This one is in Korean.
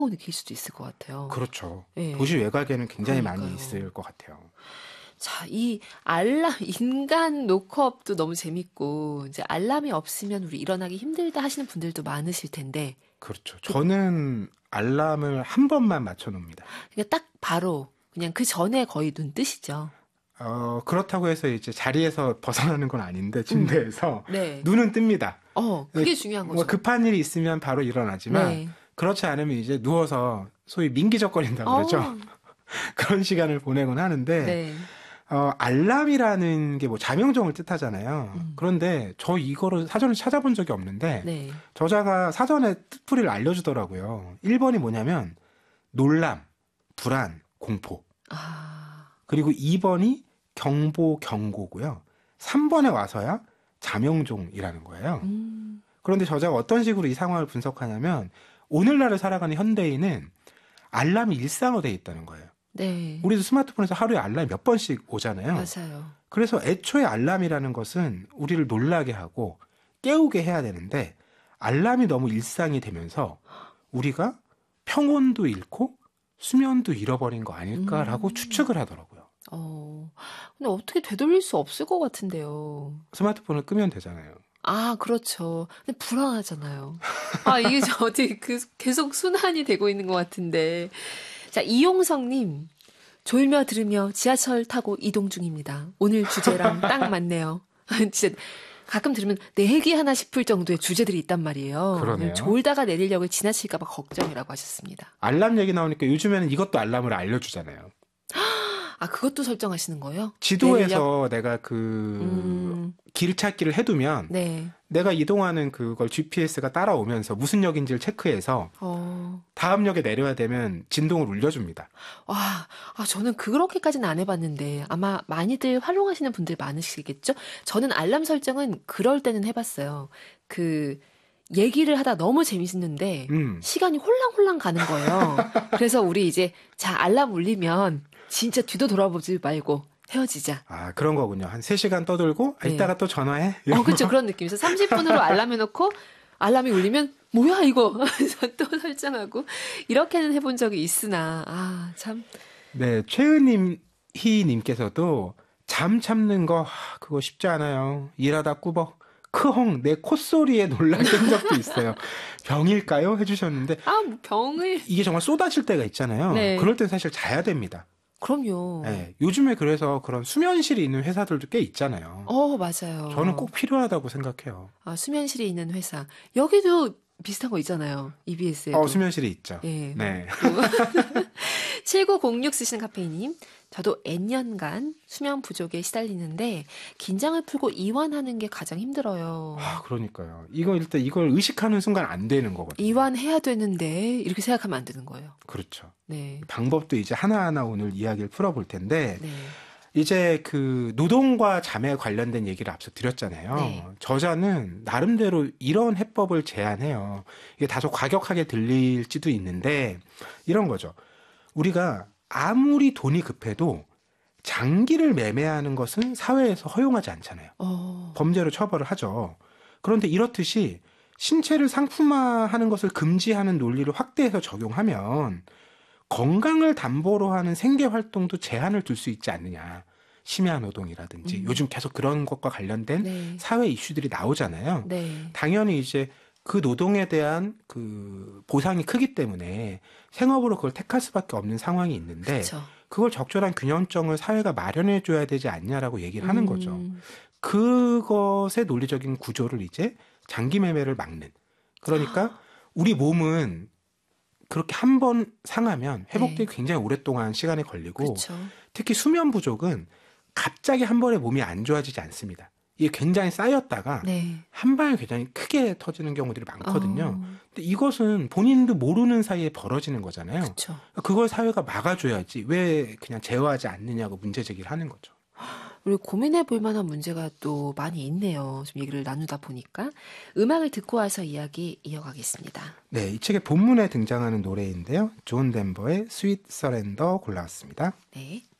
느낄 수도 있을 것 같아요. 그렇죠. 예. 도시 외곽에는 굉장히 많이 그러니까요. 있을 것 같아요. 자, 이 알람, 인간 노크업도 너무 재밌고, 이제 알람이 없으면 우리 일어나기 힘들다 하시는 분들도 많으실 텐데, 그렇죠. 저는 알람을 한 번만 맞춰놓습니다. 그냥 딱 바로, 그냥 그 전에 거의 눈 뜨시죠. 그렇다고 해서 이제 자리에서 벗어나는 건 아닌데, 침대에서 네. 눈은 뜹니다. 그게 중요한 뭐 거죠. 급한 일이 있으면 바로 일어나지만, 네. 그렇지 않으면 이제 누워서 소위 민기적거린다고 그러죠. 그런 시간을 보내곤 하는데, 네. 알람이라는 게 뭐 자명종을 뜻하잖아요. 그런데 저 이거를 사전을 찾아본 적이 없는데, 네. 저자가 사전에 뜻풀이를 알려주더라고요. 1번이 뭐냐면 놀람, 불안, 공포. 그리고 2번이 경보, 경고고요. 3번에 와서야 자명종이라는 거예요. 그런데 저자가 어떤 식으로 이 상황을 분석하냐면 오늘날을 살아가는 현대인은 알람이 일상화되어 있다는 거예요. 네. 우리도 스마트폰에서 하루에 알람이 몇 번씩 오잖아요. 맞아요. 그래서 애초에 알람이라는 것은 우리를 놀라게 하고 깨우게 해야 되는데 알람이 너무 일상이 되면서 우리가 평온도 잃고 수면도 잃어버린 거 아닐까라고 추측을 하더라고요. 근데 어떻게 되돌릴 수 없을 것 같은데요. 스마트폰을 끄면 되잖아요. 그렇죠. 근데 불안하잖아요. 이게 저 어떻게 계속 순환이 되고 있는 것 같은데. 자, 이용성님. 졸며 들으며 지하철 타고 이동 중입니다. 오늘 주제랑 딱 맞네요. 진짜 가끔 들으면 내 얘기 하나 싶을 정도의 주제들이 있단 말이에요. 그러네요. 졸다가 내리력을 지나칠까봐 걱정이라고 하셨습니다. 알람 얘기 나오니까 요즘에는 이것도 알람을 알려주잖아요. 그것도 설정하시는 거예요? 지도에서 내가 길 찾기를 해두면 네. 내가 이동하는 그걸 GPS가 따라오면서 무슨 역인지를 체크해서 다음 역에 내려야 되면 진동을 울려줍니다. 저는 그렇게까지는 안 해봤는데 아마 많이들 활용하시는 분들 많으시겠죠? 저는 알람 설정은 그럴 때는 해봤어요. 얘기를 하다 너무 재밌었는데 시간이 홀랑홀랑 가는 거예요. 그래서 우리 이제 알람 울리면 진짜 뒤도 돌아보지 말고 헤어지자. 그런 거군요. 한 3시간 떠들고 네. 이따가 또 전화해. 그렇죠. 그런 느낌이죠. 30분으로 알람 해놓고 알람이 울리면 뭐야 이거 그래서 또 설정하고 이렇게는 해본 적이 있으나 참. 네, 최은희님께서도 잠 참는 거 그거 쉽지 않아요. 일하다 꾸벅 크헝 내 콧소리에 놀라 깬 적도 있어요. 병일까요? 해주셨는데 병을 이게 정말 쏟아질 때가 있잖아요. 네. 그럴 땐 사실 자야 됩니다. 그럼요. 네, 요즘에 그래서 그런 수면실이 있는 회사들도 꽤 있잖아요. 맞아요. 저는 꼭 필요하다고 생각해요. 수면실이 있는 회사. 여기도 비슷한 거 있잖아요. EBS에도. 수면실이 있죠. 예. 네. 7906 쓰시는 카페이님. 저도 N년간 수면 부족에 시달리는데 긴장을 풀고 이완하는 게 가장 힘들어요. 그러니까요. 일단 이걸 의식하는 순간 안 되는 거거든요. 이완해야 되는데 이렇게 생각하면 안 되는 거예요. 그렇죠. 네. 방법도 이제 하나하나 오늘 이야기를 풀어볼 텐데 네. 이제 노동과 잠에 관련된 얘기를 앞서 드렸잖아요. 네. 저자는 나름대로 이런 해법을 제안해요. 이게 다소 과격하게 들릴지도 있는데 이런 거죠. 우리가 아무리 돈이 급해도 장기를 매매하는 것은 사회에서 허용하지 않잖아요. 범죄로 처벌을 하죠. 그런데 이렇듯이 신체를 상품화하는 것을 금지하는 논리를 확대해서 적용하면 건강을 담보로 하는 생계활동도 제한을 둘 수 있지 않느냐. 심야 노동이라든지 요즘 계속 그런 것과 관련된 네. 사회 이슈들이 나오잖아요. 네. 당연히 이제 그 노동에 대한 보상이 크기 때문에 생업으로 그걸 택할 수밖에 없는 상황이 있는데 그쵸. 그걸 적절한 균형점을 사회가 마련해 줘야 되지 않냐라고 얘기를 하는 거죠. 그것의 논리적인 구조를 이제 장기 매매를 막는. 그러니까 우리 몸은 그렇게 한 번 상하면 회복되기 굉장히 오랫동안 시간이 걸리고 그쵸. 특히 수면 부족은 갑자기 한 번에 몸이 안 좋아지지 않습니다. 이게 굉장히 쌓였다가 한 방에 굉장히 크게 터지는 경우들이 많거든요. 근데 이것은 본인도 모르는 사이에 벌어지는 거잖아요. 그쵸. 그걸 사회가 막아줘야지 왜 그냥 제어하지 않느냐고 문제 제기를 하는 거죠. 우리 고민해 볼 만한 문제가 또 많이 있네요. 좀 얘기를 나누다 보니까. 음악을 듣고 와서 이야기 이어가겠습니다. 네, 이 책의 본문에 등장하는 노래인데요. 존 덴버의 스윗 서렌더 골라왔습니다. 네.